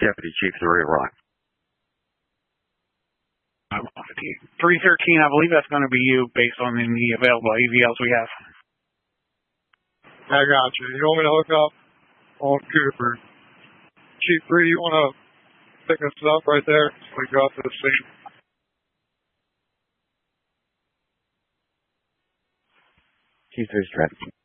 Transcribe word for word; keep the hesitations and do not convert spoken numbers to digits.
Deputy Chief three, right. three thirteen, I believe that's going to be you based on the available A V Ls we have. I got you. You want me to hook up on Cooper? Chief three, you want to pick us up right there so we go up to the scene? Chief three's traffic.